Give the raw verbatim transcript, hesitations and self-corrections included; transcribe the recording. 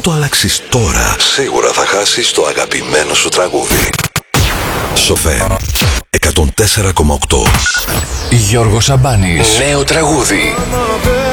το αλλάξεις τώρα, σίγουρα θα χάσεις το αγαπημένο σου τραγούδι. Σοφέ εκατόν τέσσερα κόμμα οκτώ. Γιώργος Σαμπάνης. Νέο τραγούδι.